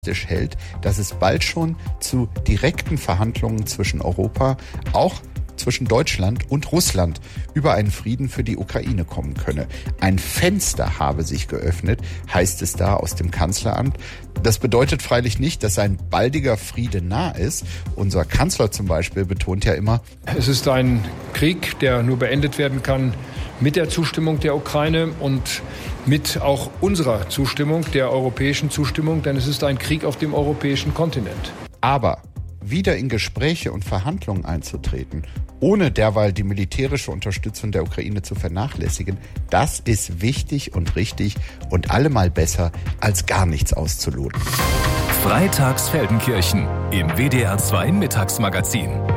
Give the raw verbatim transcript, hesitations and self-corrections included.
hält, dass es bald schon zu direkten Verhandlungen zwischen Europa, auch zwischen Deutschland und Russland über einen Frieden für die Ukraine kommen könne. Ein Fenster habe sich geöffnet, heißt es da aus dem Kanzleramt. Das bedeutet freilich nicht, dass ein baldiger Friede nah ist. Unser Kanzler zum Beispiel betont ja immer, es ist ein Krieg, der nur beendet werden kann mit der Zustimmung der Ukraine und mit auch unserer Zustimmung, der europäischen Zustimmung, denn es ist ein Krieg auf dem europäischen Kontinent. Aber wieder in Gespräche und Verhandlungen einzutreten, ohne derweil die militärische Unterstützung der Ukraine zu vernachlässigen, das ist wichtig und richtig und allemal besser, als gar nichts auszuloten. Freitags Feldenkirchen im W D R zwei Mittagsmagazin.